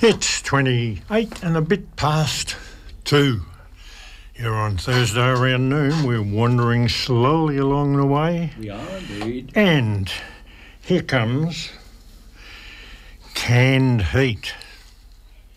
It's 28 and a bit past 2. Here on Thursday around noon, we're wandering slowly along the way. We are indeed. And here comes Canned Heat.